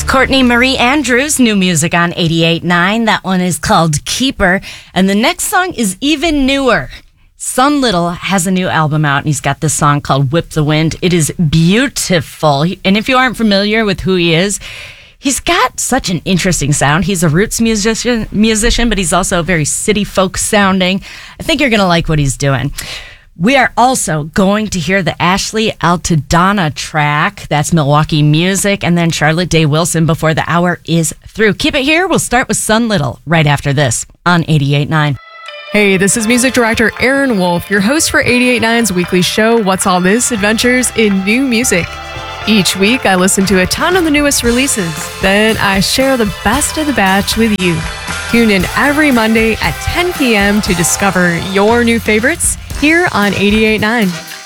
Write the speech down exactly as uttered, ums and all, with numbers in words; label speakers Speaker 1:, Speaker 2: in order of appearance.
Speaker 1: Courtney Marie Andrews, new music on eighty-eight point nine. That one is called Keeper. And the next song is even newer. Son Little has a new album out, and he's got this song called Whip the Wind. It is beautiful. And if you aren't familiar with who he is, he's got such an interesting sound. He's a roots musician, musician, but he's also very city folk sounding. I think you're going to like what he's doing. We are also going to hear the Ashley Altadonna track. That's Milwaukee music. And then Charlotte Day Wilson before the hour is through. Keep it here. We'll start with Son Little right after this on eighty-eight point nine.
Speaker 2: Hey, this is music director Aaron Wolf, your host for eighty-eight point nine's weekly show, What's All This? Adventures in New Music. Each week, I listen to a ton of the newest releases. Then I share the best of the batch with you. Tune in every Monday at ten p.m. to discover your new favorites here on eighty-eight point nine.